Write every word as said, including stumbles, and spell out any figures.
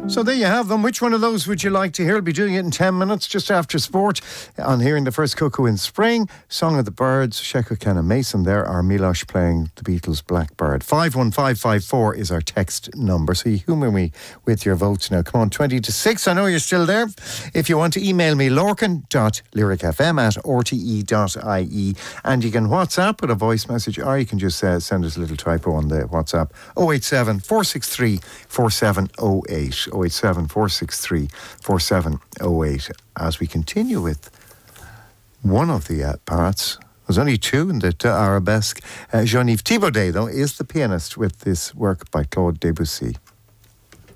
So there you have them. Which one of those would you like to hear? I'll be doing it in ten minutes, just after sport, on hearing the first cuckoo in spring, Song of the Birds, Sheku Kenna Mason there, or Milosh playing the Beatles' Blackbird. five one five five four is our text number, so you humour me with your votes now. Come on, twenty to six, I know you're still there. If you want to email me, lorcan dot lyric f m at r t e dot i e, and you can WhatsApp with a voice message, or you can just uh, send us a little typo on the WhatsApp, oh eight seven, four six three, four seven oh eight. oh eight seven, four six three, four seven oh eight. As we continue with one of the uh, parts, there's only two in the uh, arabesque. Uh, Jean-Yves Thibaudet, though, is the pianist with this work by Claude Debussy.